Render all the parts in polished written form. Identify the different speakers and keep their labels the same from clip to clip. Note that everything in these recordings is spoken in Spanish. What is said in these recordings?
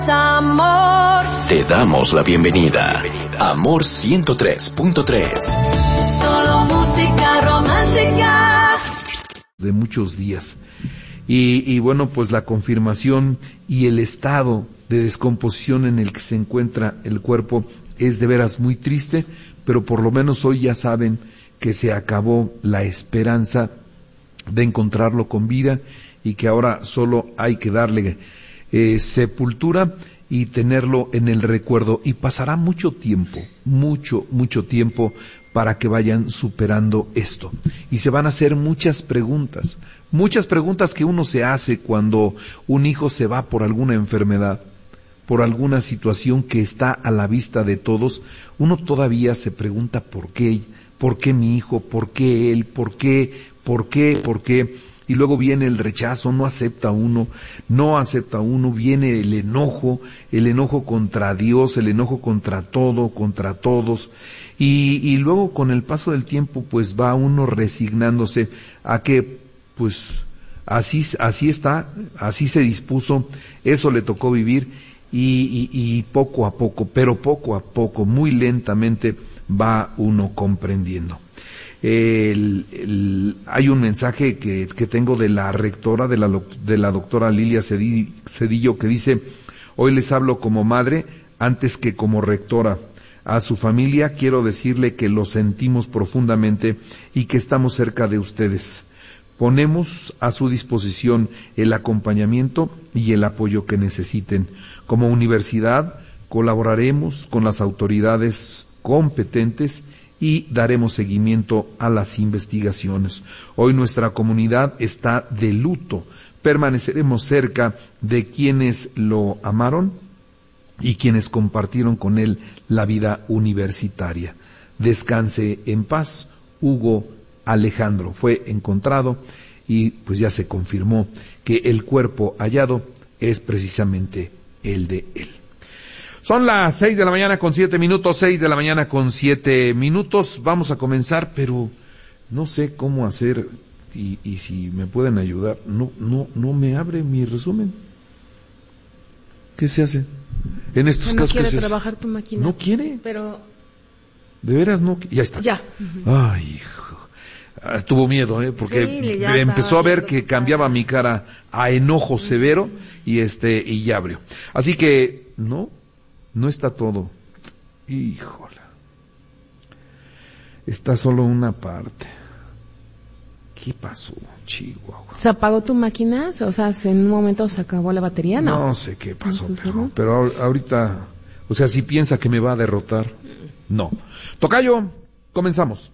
Speaker 1: Amor.
Speaker 2: Te damos la bienvenida. Amor 103.3.
Speaker 1: Solo música romántica.
Speaker 3: De muchos días. Y bueno, pues la confirmación y el estado de descomposición en el que se encuentra el cuerpo es de veras muy triste, pero por lo menos hoy ya saben que se acabó la esperanza de encontrarlo con vida y que ahora solo hay que darle sepultura y tenerlo en el recuerdo, y pasará mucho tiempo para que vayan superando esto, y se van a hacer muchas preguntas que uno se hace cuando un hijo se va por alguna enfermedad, por alguna situación que está a la vista de todos. Uno todavía se pregunta ¿por qué mi hijo? ¿Por qué él? ¿Por qué? Y luego viene el rechazo, no acepta uno, viene el enojo contra Dios, el enojo contra todo, contra todos, y luego con el paso del tiempo pues va uno resignándose a que pues así está, así se dispuso, eso le tocó vivir, y poco a poco, muy lentamente va uno comprendiendo. Hay un mensaje que tengo de la rectora, de la doctora Lilia Cedillo, que dice: hoy les hablo como madre antes que como rectora. A su familia quiero decirle que lo sentimos profundamente y que estamos cerca de ustedes. Ponemos a su disposición el acompañamiento y el apoyo que necesiten. Como universidad colaboraremos con las autoridades competentes y daremos seguimiento a las investigaciones. Hoy nuestra comunidad está de luto. Permaneceremos cerca de quienes lo amaron y quienes compartieron con él la vida universitaria. Descanse en paz, Hugo Alejandro. Fue encontrado y pues ya se confirmó que el cuerpo hallado es precisamente el de él. Son las 6 de la mañana con 7 minutos. Vamos a comenzar, pero no sé cómo hacer, y si me pueden ayudar. No me abre mi resumen. ¿Qué se hace? En estos casos, ¿qué se hace?
Speaker 4: No quiere trabajar tu máquina.
Speaker 3: ¿No quiere?
Speaker 4: Pero...
Speaker 3: ¿De veras no? Ya está.
Speaker 4: Ya.
Speaker 3: Ay, hijo. Tuvo miedo, porque
Speaker 4: sí,
Speaker 3: empezó a ver que cambiaba mi cara a enojo severo, y ya abrió. Así que, no está todo. Híjola. Está solo una parte. ¿Qué pasó, Chihuahua?
Speaker 4: ¿Se apagó tu máquina? O sea, ¿en un momento se acabó la batería? No
Speaker 3: sé qué pasó, pero ahorita, o sea, si piensa que me va a derrotar, no. Tocayo, comenzamos.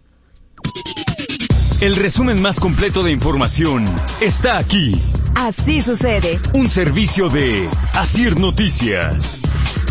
Speaker 5: El resumen más completo de información está aquí.
Speaker 6: Así sucede.
Speaker 5: Un servicio de Asir Noticias.